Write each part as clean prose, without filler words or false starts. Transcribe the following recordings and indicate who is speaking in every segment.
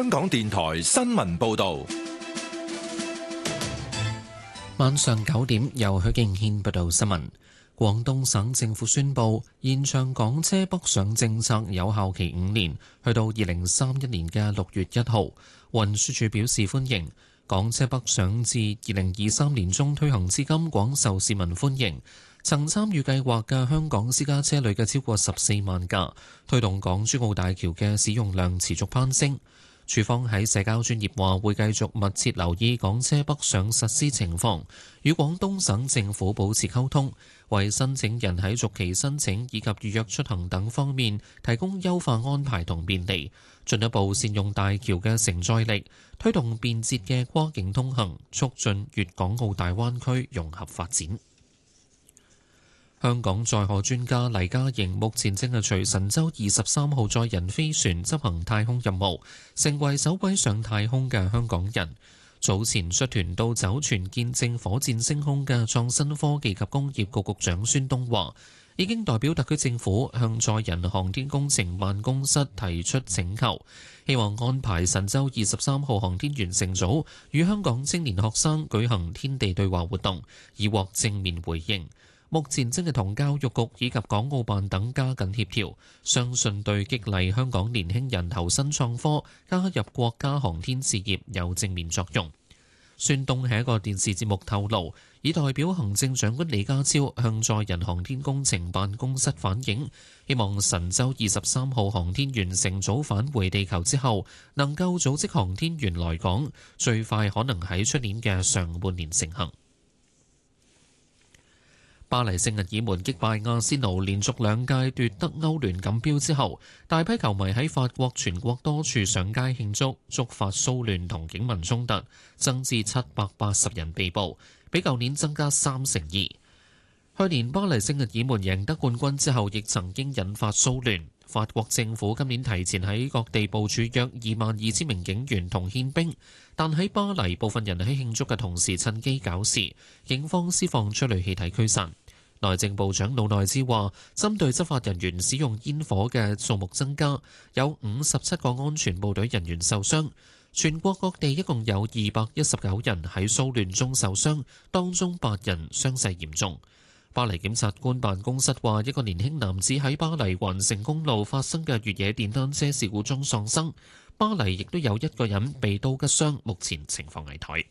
Speaker 1: 香港電台新聞報道。
Speaker 2: 晚上9點，由許敬軒報道新聞。廣東省政府宣布延長港車北上政策有效期5年，去到2031年嘅6月1號。運輸署表示歡迎。港車北上自2023年中推行至今，廣受市民歡迎。曾參與計劃嘅香港私家車累計超過14萬架，推動港珠澳大橋嘅使用量持續攀升。署方喺社交專頁話會繼續密切留意港車北上實施情況，與廣東省政府保持溝通，為申請人喺續期申請以及預約出行等方面提供優化安排同便利，進一步善用大橋嘅承載力，推動便捷嘅跨境通行，促進粵港澳大灣區融合發展。香港載荷專家黎家瑩目前正係隨神舟23號載人飛船執行太空任務，成為首位上太空嘅香港人。早前率團到酒泉見證火箭升空嘅創新科技及工業局局長孫東話，已經代表特區政府向載人航天工程辦公室提出請求，希望安排神舟23號航天員乘組與香港青年學生舉行天地對話活動，以獲正面回應。目前正係同教育局以及港澳辦等加緊協調，相信對激勵香港年輕人投身創科、加入國家航天事業有正面作用。孫東喺一個電視節目透露，已代表行政長官李家超向載人航天工程辦公室反映，希望神舟23號航天員乘組返回地球之後，能夠組織航天員來港，最快可能喺出年嘅上半年成行。巴黎聖日耳門擊敗阿仙奴，連續2屆奪得歐聯錦標之後，大批球迷喺法國全國多處上街慶祝，觸發騷亂同警民衝突，增至780人被捕，比舊年增加32%。去年巴黎聖日耳門贏得冠軍之後，亦曾經引發騷亂。法國政府今年提前喺各地部署約22,000名警員同憲兵，但喺巴黎部分人喺慶祝嘅同時趁機搞事，警方施放催淚氣體驅散。內政部長魯內茲話，針對執法人員使用煙火嘅數目增加，有57個安全部隊人員受傷。全國各地一共有219人喺騷亂中受傷，當中8人傷勢嚴重。巴黎檢察官辦公室話，一個年輕男子喺巴黎環城公路發生嘅越野電單車事故中喪生。巴黎亦都有1個人被刀擊傷，目前情況危殆。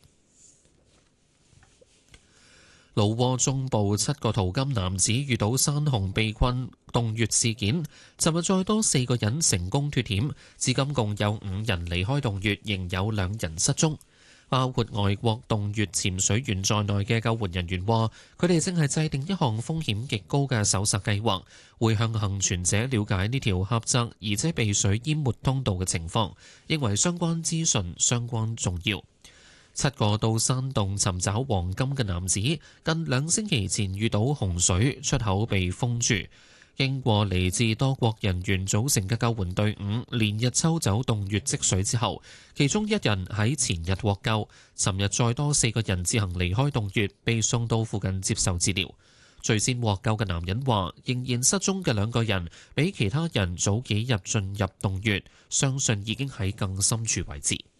Speaker 2: 老撾中部7個淘金男子遇到山洪被困洞穴事件，尋日再多4個人成功脫險，至今共有5人離開洞穴，仍有2人失蹤。包括外國洞穴潛水員在內嘅救援人員話，佢哋正係制定一項風險極高嘅搜索計劃，會向幸存者了解呢條狹窄而且被水淹沒通道嘅情況，認為相關資訊相當重要。7個到山洞尋找黃金嘅男子，近2星期前遇到洪水，出口被封住。經過嚟自多國人員組成嘅救援隊伍，連日抽走洞穴積水之後，其中1人喺前日獲救。尋日再多4個人自行離開洞穴，被送到附近接受治療。最先獲救嘅男人話，仍然失蹤嘅2個人比其他人早幾日進入洞穴，相信已經喺更深處位置。